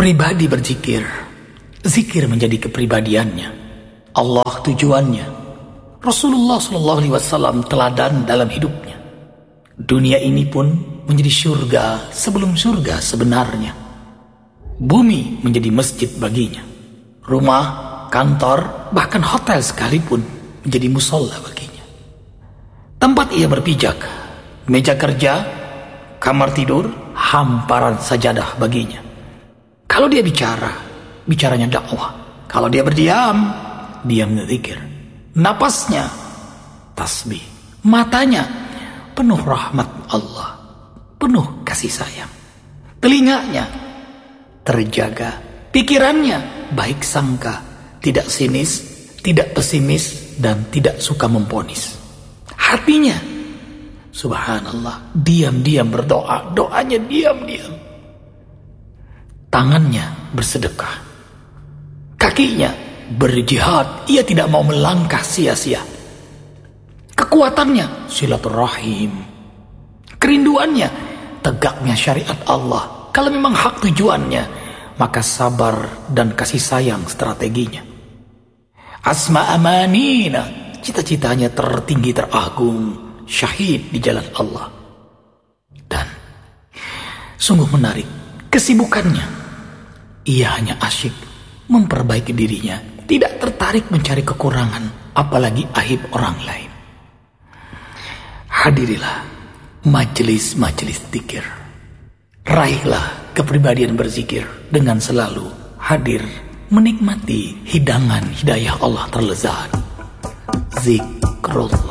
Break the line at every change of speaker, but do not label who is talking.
Pribadi berzikir, zikir menjadi kepribadiannya, Allah tujuannya, Rasulullah SAW teladan dalam hidupnya. Dunia ini pun menjadi surga sebelum surga sebenarnya. Bumi menjadi masjid baginya. Rumah, kantor, bahkan hotel sekalipun menjadi musola baginya. Tempat ia berpijak, meja kerja, kamar tidur, hamparan sajadah baginya. Kalau dia bicara, bicaranya dakwah. Kalau dia berdiam, dia berzikir. Napasnya tasbih. Matanya penuh rahmat Allah, penuh kasih sayang. Telinganya terjaga. Pikirannya baik sangka, tidak sinis, tidak pesimis, dan tidak suka memponis. Hatinya, subhanallah, diam-diam berdoa. Doanya diam-diam. Tangannya bersedekah. Kakinya berjihad. Ia tidak mau melangkah sia-sia. Kekuatannya silaturahim. Kerinduannya tegaknya syariat Allah. Kalau memang hak tujuannya, maka sabar dan kasih sayang strateginya. Asma amanina, cita-citanya tertinggi teragung, syahid di jalan Allah. Dan sungguh menarik, kesibukannya, ia hanya asyik memperbaiki dirinya, tidak tertarik mencari kekurangan, apalagi aib orang lain. Hadirilah majelis-majelis zikir. Raihlah kepribadian berzikir dengan selalu hadir menikmati hidangan hidayah Allah terlezat. Zikrullah.